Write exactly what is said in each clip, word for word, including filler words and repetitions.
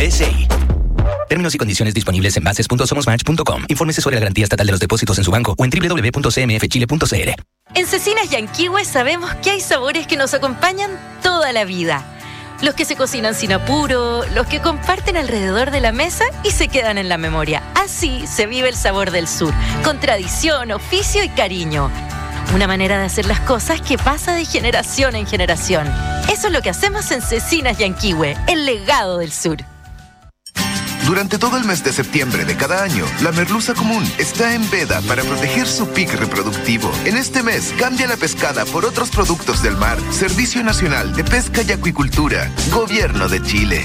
S I. Términos y condiciones disponibles en bases punto somos match punto com. Infórmese sobre la garantía estatal de los depósitos en su banco o en doble u doble u doble u punto c m f chile punto c l. En Cecinas Yanquihue sabemos que hay sabores que nos acompañan toda la vida. Los que se cocinan sin apuro, los que comparten alrededor de la mesa y se quedan en la memoria. Así se vive el sabor del sur, con tradición, oficio y cariño. Una manera de hacer las cosas que pasa de generación en generación. Eso es lo que hacemos en Cecinas Yanquihue, el legado del sur. Durante todo el mes de septiembre de cada año, la merluza común está en veda para proteger su pic reproductivo. En este mes, cambia la pescada por otros productos del mar. Servicio Nacional de Pesca y Acuicultura. Gobierno de Chile.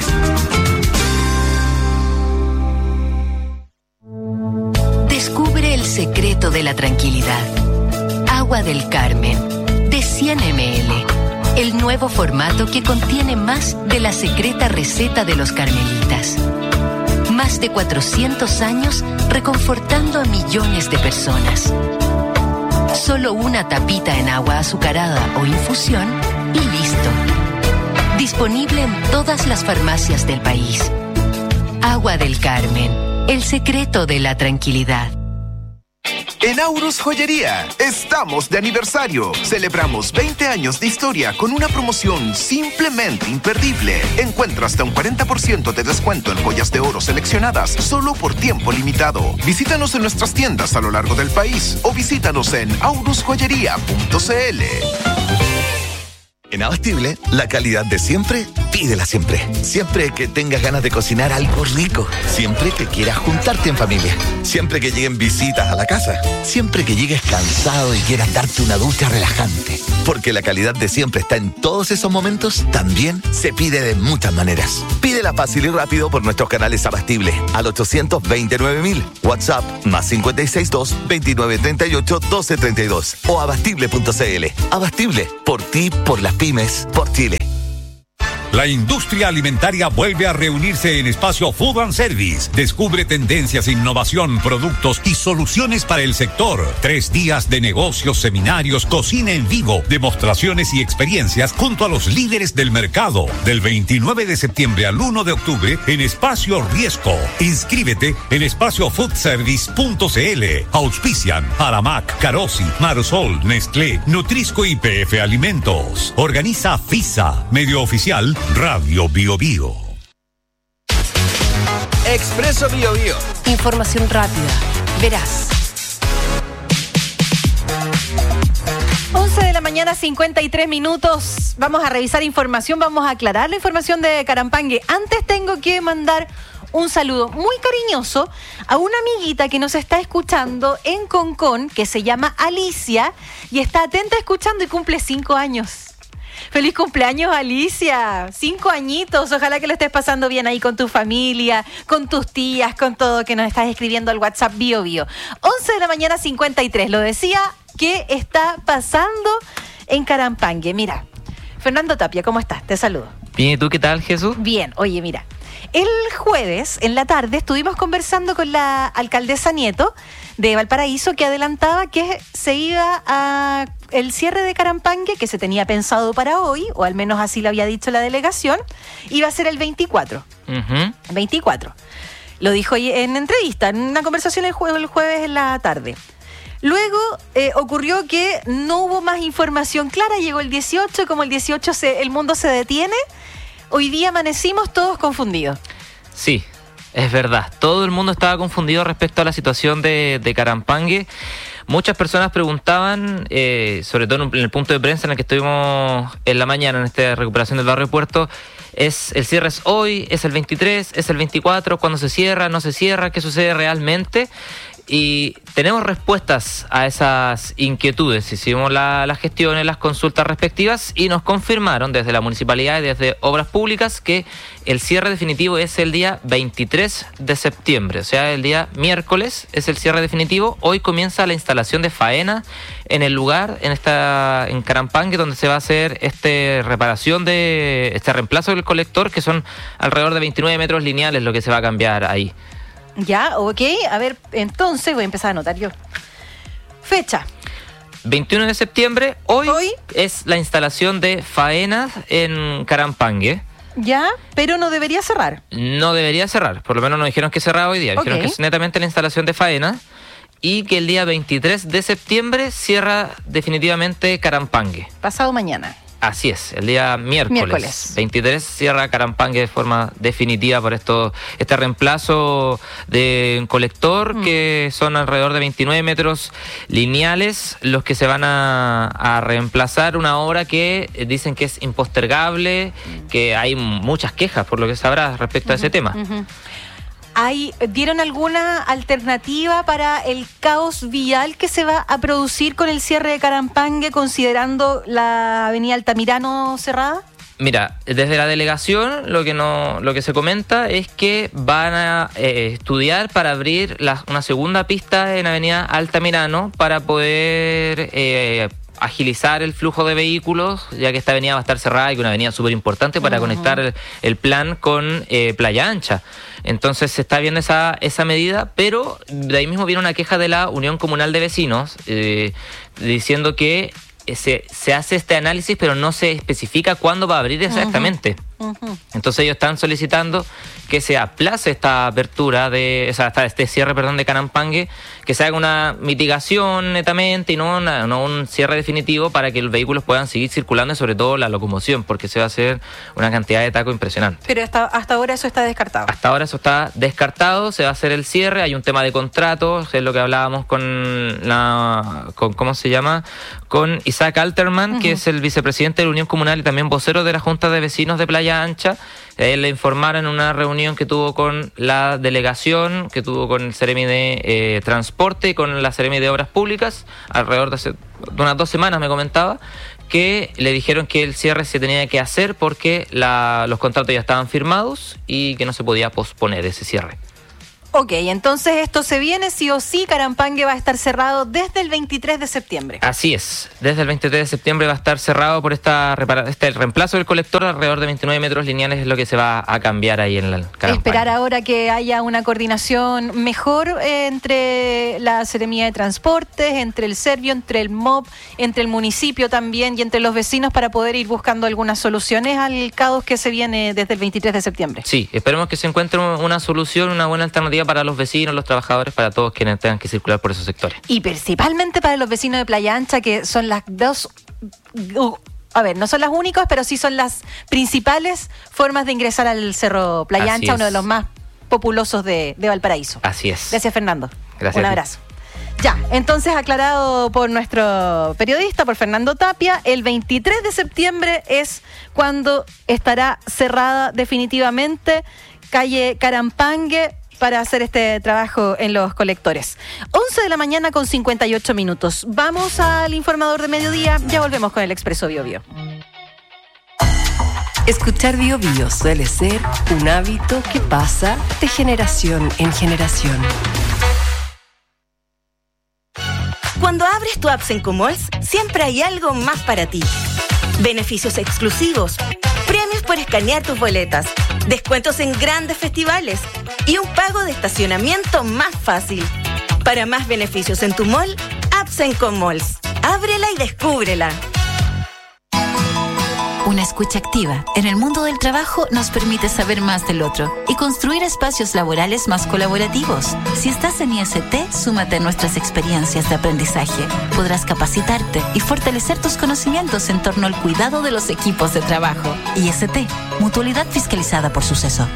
Descubre el secreto de la tranquilidad. Agua del Carmen, de cien mililitros. El nuevo formato que contiene más de la secreta receta de los carmelitas. Más de cuatrocientos años reconfortando a millones de personas. Solo una tapita en agua azucarada o infusión y listo. Disponible en todas las farmacias del país. Agua del Carmen, el secreto de la tranquilidad. En Aurus Joyería, estamos de aniversario. Celebramos veinte años de historia con una promoción simplemente imperdible. Encuentra hasta un cuarenta por ciento de descuento en joyas de oro seleccionadas solo por tiempo limitado. Visítanos en nuestras tiendas a lo largo del país o visítanos en aurus joyería punto c l. En Abastible, la calidad de siempre, pídela siempre. Siempre que tengas ganas de cocinar algo rico. Siempre que quieras juntarte en familia. Siempre que lleguen visitas a la casa. Siempre que llegues cansado y quieras darte una ducha relajante. Porque la calidad de siempre está en todos esos momentos, también se pide de muchas maneras. Pídela fácil y rápido por nuestros canales Abastible al ochocientos veintinueve mil. WhatsApp más cinco seis dos, veintinueve treinta y ocho, doce treinta y dos o abastible punto c l. Abastible, por ti, por las pymes, por Chile. La industria alimentaria vuelve a reunirse en Espacio Food and Service. Descubre tendencias, innovación, productos y soluciones para el sector. Tres días de negocios, seminarios, cocina en vivo, demostraciones y experiencias junto a los líderes del mercado. Del veintinueve de septiembre al uno de octubre en Espacio Riesco. Inscríbete en espacio food service punto c l. Auspician Aramac, Carosi, Marsol, Nestlé, Nutrisco y P F Alimentos. Organiza FISA, medio oficial Radio Bio Bio. Expreso Bio Bio. Información rápida, veraz. once de la mañana, cincuenta y tres minutos. Vamos a revisar información, vamos a aclarar la información de Carampangue. Antes tengo que mandar un saludo muy cariñoso a una amiguita que nos está escuchando en Concón, que se llama Alicia, y está atenta escuchando y cumple cinco años. ¡Feliz cumpleaños, Alicia! Cinco añitos, ojalá que lo estés pasando bien ahí con tu familia, con tus tías, con todo que nos estás escribiendo al WhatsApp Bio Bio. once de la mañana, cincuenta y tres. Lo decía, ¿qué está pasando en Carampangue? Mira, Fernando Tapia, ¿cómo estás? Te saludo. Bien, ¿y tú qué tal, Jesús? Bien, oye, mira, el jueves en la tarde estuvimos conversando con la alcaldesa Nieto de Valparaíso, que adelantaba que se iba a el cierre de Carampangue, que se tenía pensado para hoy, o al menos así lo había dicho la delegación, iba a ser el veinticuatro. Uh-huh. veinticuatro. Lo dijo en entrevista, en una conversación el jueves, el jueves en la tarde. Luego eh, ocurrió que no hubo más información clara, llegó el dieciocho, como el dieciocho se, el mundo se detiene, hoy día amanecimos todos confundidos. Sí, es verdad, todo el mundo estaba confundido respecto a la situación de, de Carampangue. Muchas personas preguntaban, eh, sobre todo en el punto de prensa en el que estuvimos en la mañana, en esta recuperación del barrio Puerto, es el cierre es hoy, es el veintitrés, es el veinticuatro, ¿cuándo se cierra, no se cierra, qué sucede realmente? Y tenemos respuestas a esas inquietudes. Hicimos la, las gestiones, las consultas respectivas y nos confirmaron desde la municipalidad y desde Obras Públicas que el cierre definitivo es el día veintitrés de septiembre, o sea, el día miércoles es el cierre definitivo. Hoy comienza la instalación de faena en el lugar, en esta en Carampangue, donde se va a hacer este reparación de este reemplazo del colector, que son alrededor de veintinueve metros lineales lo que se va a cambiar ahí. Ya, ok. A ver, entonces voy a empezar a anotar yo. Fecha. veintiuno de septiembre, hoy, hoy es la instalación de faenas en Carampangue. Ya, pero no debería cerrar. No debería cerrar, por lo menos no dijeron que cerraba hoy día, dijeron Okay. que es netamente la instalación de faena y que el día veintitrés de septiembre cierra definitivamente Carampangue. Pasado mañana. Así es, el día miércoles, Miércoles. veintitrés cierra Carampangue de forma definitiva por esto este reemplazo de un colector mm. que son alrededor de veintinueve metros lineales los que se van a, a reemplazar, una obra que dicen que es impostergable, mm. que hay muchas quejas por lo que sabrás respecto uh-huh, a ese tema. Uh-huh. ¿Hay, ¿Dieron alguna alternativa para el caos vial que se va a producir con el cierre de Carampangue, considerando la avenida Altamirano cerrada? Mira, desde la delegación lo que no, lo que se comenta es que van a eh, estudiar para abrir la, una segunda pista en avenida Altamirano para poder eh, agilizar el flujo de vehículos, ya que esta avenida va a estar cerrada y que es una avenida súper importante para uh-huh. conectar el, el plan con eh, Playa Ancha. Entonces se está viendo esa, esa medida, pero de ahí mismo viene una queja de la Unión Comunal de Vecinos eh, diciendo que se, se hace este análisis, pero no se especifica cuándo va a abrir exactamente. Uh-huh. Uh-huh. Entonces ellos están solicitando que se aplace esta apertura de, o sea, este cierre, perdón, de Carampangue, que se haga una mitigación netamente y no, una, no un cierre definitivo para que los vehículos puedan seguir circulando y sobre todo la locomoción, porque se va a hacer una cantidad de taco impresionante. Pero hasta, hasta ahora eso está descartado. Hasta ahora eso está descartado, se va a hacer el cierre, hay un tema de contratos, es lo que hablábamos con la, con ¿cómo se llama? Con Isaac Alterman, uh-huh. que es el vicepresidente de la Unión Comunal y también vocero de la Junta de Vecinos de Playa Ancha. Él le informaron en una reunión que tuvo con la delegación, que tuvo con el Seremi de eh, Transporte y con la Seremi de Obras Públicas, alrededor de, hace, de unas dos semanas me comentaba, que le dijeron que el cierre se tenía que hacer porque la, los contratos ya estaban firmados y que no se podía posponer ese cierre. Ok, entonces esto se viene sí o sí, Carampangue va a estar cerrado desde el veintitrés de septiembre. Así es, desde el veintitrés de septiembre va a estar cerrado por esta repara- este reemplazo del colector, alrededor de veintinueve metros lineales es lo que se va a cambiar ahí en la Carampangue. Esperar ahora que haya una coordinación mejor eh, entre la Seremía de Transportes, entre el Servio, entre el M O B, entre el municipio también y entre los vecinos para poder ir buscando algunas soluciones al caos que se viene desde el veintitrés de septiembre. Sí, esperemos que se encuentre una solución, una buena alternativa para los vecinos, los trabajadores, para todos quienes tengan que circular por esos sectores. Y principalmente para los vecinos de Playa Ancha, que son las dos... Uh, a ver, no son las únicas, pero sí son las principales formas de ingresar al Cerro Playa Ancha, uno de los más populosos de, de Valparaíso. Así es. Gracias, Fernando. Gracias. Un abrazo. Ya, entonces aclarado por nuestro periodista, por Fernando Tapia, el veintitrés de septiembre es cuando estará cerrada definitivamente calle Carampangue para hacer este trabajo en los colectores. once de la mañana con cincuenta y ocho minutos. Vamos al informador de mediodía, ya volvemos con el Expreso Bio Bio. Escuchar Bio Bio suele ser un hábito que pasa de generación en generación. Cuando abres tu app Sencomalls, siempre hay algo más para ti. Beneficios exclusivos, premios por escanear tus boletas, descuentos en grandes festivales y un pago de estacionamiento más fácil. Para más beneficios en tu mall, app Sencomalls. Ábrela y descúbrela. Una escucha activa en el mundo del trabajo nos permite saber más del otro y construir espacios laborales más colaborativos. Si estás en I S T, súmate a nuestras experiencias de aprendizaje. Podrás capacitarte y fortalecer tus conocimientos en torno al cuidado de los equipos de trabajo. I S T, mutualidad fiscalizada por Suceso.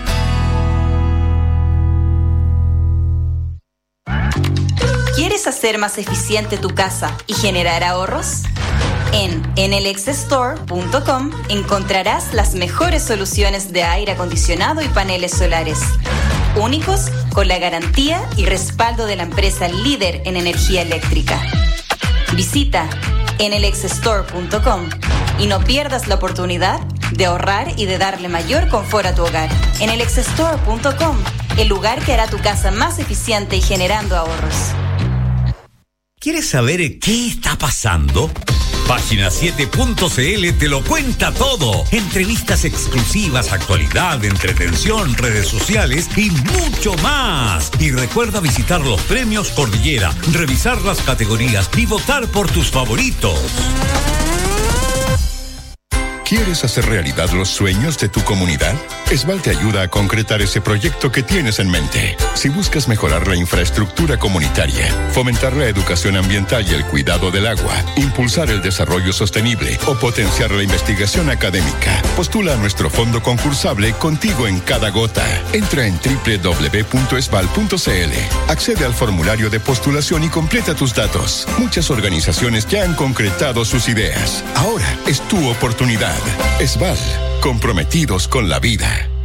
¿Quieres hacer más eficiente tu casa y generar ahorros? En enelex store punto com encontrarás las mejores soluciones de aire acondicionado y paneles solares, únicos con la garantía y respaldo de la empresa líder en energía eléctrica. Visita enelex store punto com y no pierdas la oportunidad de ahorrar y de darle mayor confort a tu hogar. enelex store punto com, el lugar que hará tu casa más eficiente y generando ahorros. ¿Quieres saber qué está pasando? Página siete punto c l te lo cuenta todo. Entrevistas exclusivas, actualidad, entretención, redes sociales y mucho más. Y recuerda visitar los premios Cordillera, revisar las categorías y votar por tus favoritos. ¿Quieres hacer realidad los sueños de tu comunidad? Esval te ayuda a concretar ese proyecto que tienes en mente. Si buscas mejorar la infraestructura comunitaria, fomentar la educación ambiental y el cuidado del agua, impulsar el desarrollo sostenible o potenciar la investigación académica, postula a nuestro fondo concursable Contigo en Cada Gota. Entra en doble u doble u doble u punto esval punto c l. Accede al formulario de postulación y completa tus datos. Muchas organizaciones ya han concretado sus ideas. Ahora es tu oportunidad. Esval, comprometidos con la vida.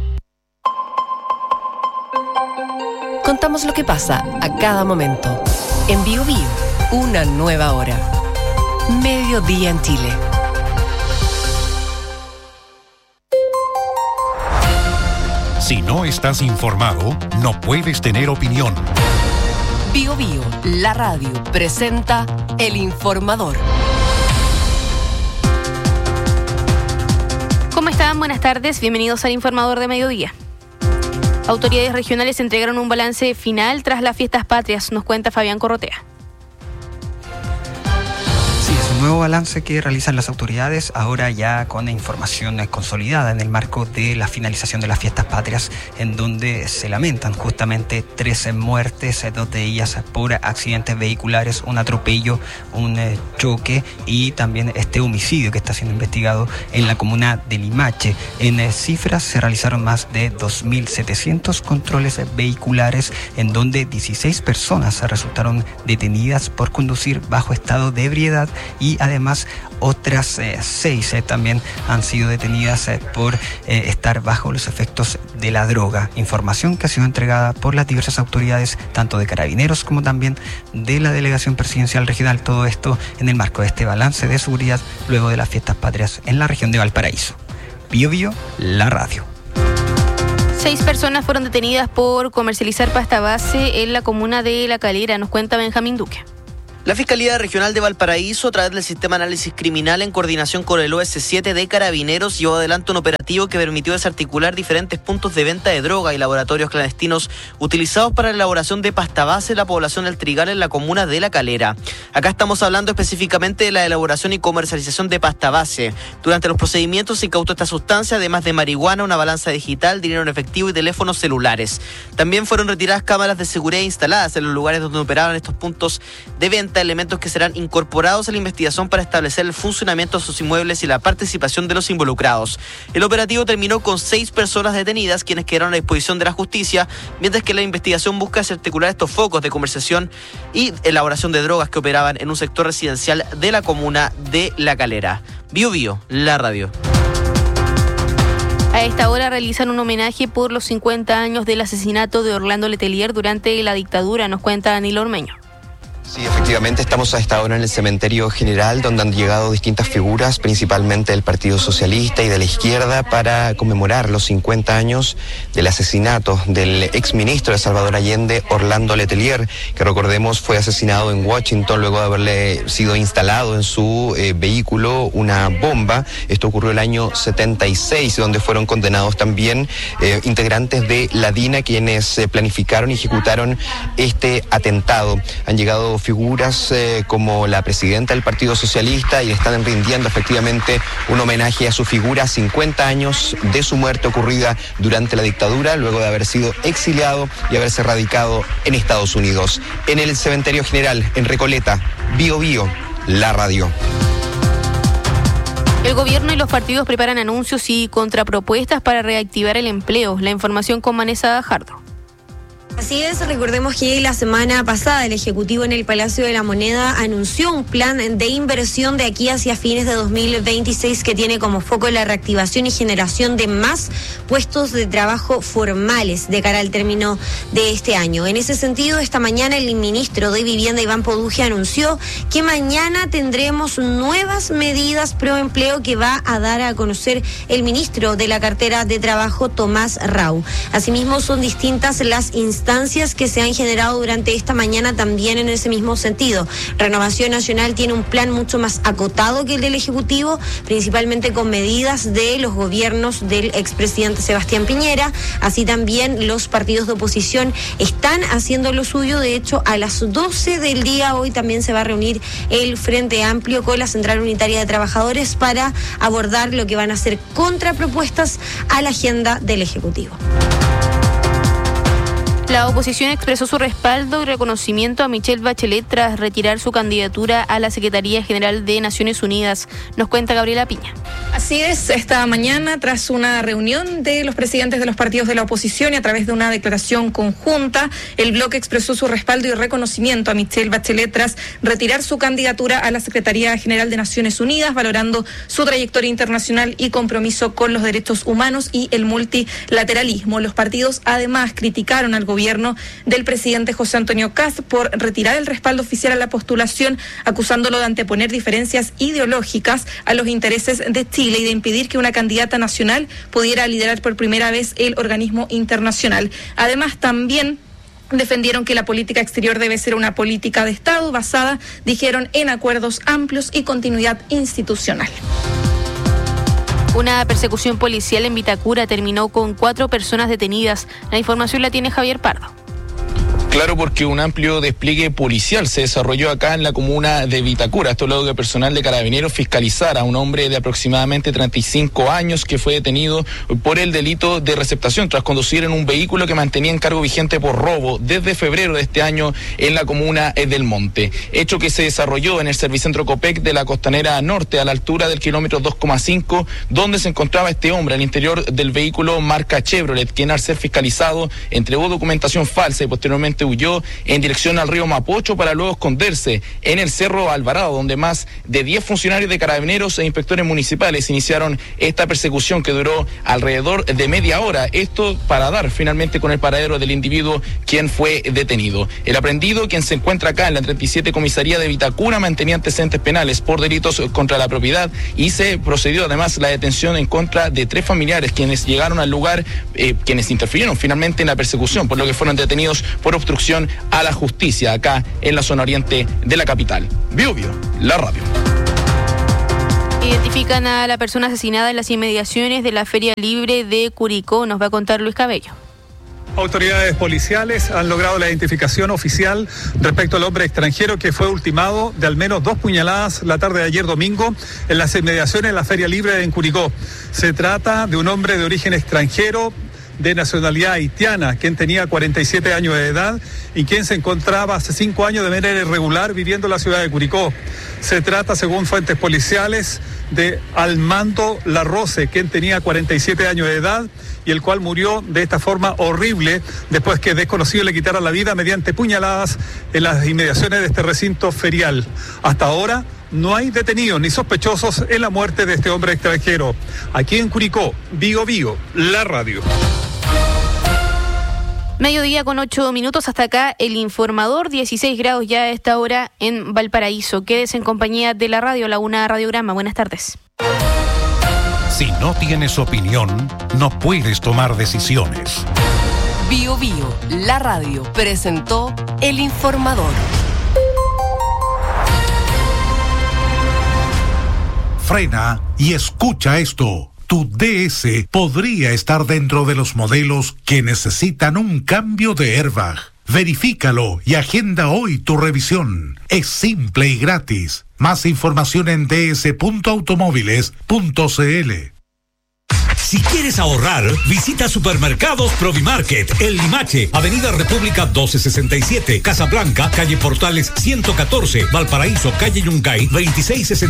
Contamos lo que pasa a cada momento. En Bio Bio, una nueva hora. Mediodía en Chile. Si no estás informado, no puedes tener opinión. Bio Bio, la radio, presenta El Informador. ¿Cómo están? Buenas tardes, bienvenidos al Informador de Mediodía. Autoridades regionales entregaron un balance final tras las fiestas patrias, nos cuenta Fabián Corrotea. Sí, es un nuevo balance que realizan las autoridades, ahora ya con información consolidada en el marco de la finalización de las fiestas patrias, en donde se lamentan justamente trece muertes, dos de ellas por accidentes vehiculares, un atropello, un eh, choque y también este homicidio que está siendo investigado en la comuna de Limache. En eh, cifras se realizaron más de dos mil setecientos controles vehiculares, en donde dieciséis personas resultaron detenidas por conducir bajo estado de ebriedad y además otras eh, seis eh, también han sido detenidas eh, por eh, estar bajo los efectos de la droga. Información que ha sido entregada por las diversas autoridades, tanto de Carabineros como también de la Delegación Presidencial Regional. Todo esto en el marco de este balance de seguridad luego de las fiestas patrias en la región de Valparaíso. Bio Bio, la radio. Seis personas fueron detenidas por comercializar pasta base en la comuna de La Calera, nos cuenta Benjamín Duque. La Fiscalía Regional de Valparaíso, a través del Sistema de Análisis Criminal, en coordinación con el O S siete de Carabineros, llevó adelante un operativo que permitió desarticular diferentes puntos de venta de droga y laboratorios clandestinos utilizados para la elaboración de pasta base en la población del Trigal en la comuna de La Calera. Acá estamos hablando específicamente de la elaboración y comercialización de pasta base. Durante los procedimientos se incautó esta sustancia, además de marihuana, una balanza digital, dinero en efectivo y teléfonos celulares. También fueron retiradas cámaras de seguridad instaladas en los lugares donde operaban estos puntos de venta, elementos que serán incorporados a la investigación para establecer el funcionamiento de sus inmuebles y la participación de los involucrados. El operativo terminó con seis personas detenidas, quienes quedaron a disposición de la justicia, mientras que la investigación busca desarticular estos focos de comercialización y elaboración de drogas que operaban en un sector residencial de la comuna de La Calera. Bio Bio, la radio. A esta hora realizan un homenaje por los cincuenta años del asesinato de Orlando Letelier durante la dictadura, nos cuenta Danilo Ormeño. Sí, efectivamente, estamos a esta hora en el Cementerio General, donde han llegado distintas figuras, principalmente del Partido Socialista y de la izquierda, para conmemorar los cincuenta años del asesinato del exministro de Salvador Allende, Orlando Letelier, que recordemos fue asesinado en Washington luego de haberle sido instalado en su eh, vehículo una bomba. Esto ocurrió el año setenta y seis, donde fueron condenados también eh, integrantes de la DINA, quienes eh, planificaron y ejecutaron este atentado. Han llegado figuras eh, como la presidenta del Partido Socialista y están rindiendo efectivamente un homenaje a su figura, cincuenta años de su muerte ocurrida durante la dictadura, luego de haber sido exiliado y haberse radicado en Estados Unidos. En el Cementerio General, en Recoleta, Bio Bio, la radio. El gobierno y los partidos preparan anuncios y contrapropuestas para reactivar el empleo. La información con Vanessa Jardo. Así es, recordemos que la semana pasada el Ejecutivo en el Palacio de la Moneda anunció un plan de inversión de aquí hacia fines de dos mil veintiséis que tiene como foco la reactivación y generación de más puestos de trabajo formales de cara al término de este año. En ese sentido, esta mañana el ministro de Vivienda, Iván Poduje, anunció que mañana tendremos nuevas medidas pro empleo que va a dar a conocer el ministro de la cartera de Trabajo, Tomás Rau. Asimismo, son distintas las instancias circunstancias que se han generado durante esta mañana también en ese mismo sentido. Renovación Nacional tiene un plan mucho más acotado que el del Ejecutivo, principalmente con medidas de los gobiernos del expresidente Sebastián Piñera. Así también los partidos de oposición están haciendo lo suyo. De hecho, a las doce del día hoy también se va a reunir el Frente Amplio con la Central Unitaria de Trabajadores para abordar lo que van a ser contrapropuestas a la agenda del Ejecutivo. La oposición expresó su respaldo y reconocimiento a Michelle Bachelet tras retirar su candidatura a la Secretaría General de Naciones Unidas. Nos cuenta Gabriela Piña. Así es, esta mañana, tras una reunión de los presidentes de los partidos de la oposición y a través de una declaración conjunta, el bloque expresó su respaldo y reconocimiento a Michelle Bachelet tras retirar su candidatura a la Secretaría General de Naciones Unidas, valorando su trayectoria internacional y compromiso con los derechos humanos y el multilateralismo. Los partidos además criticaron al gobierno del presidente José Antonio Kast por retirar el respaldo oficial a la postulación, acusándolo de anteponer diferencias ideológicas a los intereses de Chile y de impedir que una candidata nacional pudiera liderar por primera vez el organismo internacional. Además, también defendieron que la política exterior debe ser una política de Estado basada, dijeron, en acuerdos amplios y continuidad institucional. Una persecución policial en Vitacura terminó con cuatro personas detenidas. La información la tiene Javier Pardo. Claro, porque un amplio despliegue policial se desarrolló acá en la comuna de Vitacura. Esto luego que personal de Carabineros fiscalizara a un hombre de aproximadamente treinta y cinco años que fue detenido por el delito de receptación tras conducir en un vehículo que mantenía en cargo vigente por robo desde febrero de este año en la comuna del Monte. Hecho que se desarrolló en el Servicentro Copec de la Costanera Norte, a la altura del kilómetro dos coma cinco, donde se encontraba este hombre al interior del vehículo marca Chevrolet, quien al ser fiscalizado entregó documentación falsa y posteriormente huyó en dirección al río Mapocho para luego esconderse en el Cerro Alvarado, donde más de diez funcionarios de Carabineros e inspectores municipales iniciaron esta persecución que duró alrededor de media hora. Esto para dar finalmente con el paradero del individuo quien fue detenido. El aprendido, quien se encuentra acá en la treinta y siete Comisaría de Vitacura, mantenía antecedentes penales por delitos contra la propiedad y se procedió además la detención en contra de tres familiares quienes llegaron al lugar, eh, quienes interfirieron finalmente en la persecución, por lo que fueron detenidos por obstrucción a la justicia acá en la zona oriente de la capital. Bio Bio, la radio. Identifican a la persona asesinada en las inmediaciones de la Feria Libre de Curicó. Nos va a contar Luis Cabello. Autoridades policiales han logrado la identificación oficial respecto al hombre extranjero que fue ultimado de al menos dos puñaladas la tarde de ayer domingo en las inmediaciones de la Feria Libre en Curicó. Se trata de un hombre de origen extranjero, de nacionalidad haitiana, quien tenía cuarenta y siete años de edad y quien se encontraba hace cinco años de manera irregular viviendo en la ciudad de Curicó. Se trata, según fuentes policiales, de Armando Larroce, quien tenía cuarenta y siete años de edad y el cual murió de esta forma horrible después que desconocidos le quitaran la vida mediante puñaladas en las inmediaciones de este recinto ferial. Hasta ahora no hay detenidos ni sospechosos en la muerte de este hombre extranjero. Aquí en Curicó, Bio Bio, la radio. Mediodía con ocho minutos, hasta acá el informador, dieciséis grados ya a esta hora en Valparaíso. Quédese en compañía de la radio, La Una Radiograma. Buenas tardes. Si no tienes opinión, no puedes tomar decisiones. Bio Bio, la radio, presentó el informador. Frena y escucha esto. Tu D S podría estar dentro de los modelos que necesitan un cambio de airbag. Verifícalo y agenda hoy tu revisión. Es simple y gratis. Más información en d s punto automóviles punto c l. Si quieres ahorrar, visita Supermercados Provimarket, El Limache, Avenida República doce sesenta y siete, Casablanca, calle Portales ciento catorce, Valparaíso, calle Yungay veintiséis sesenta.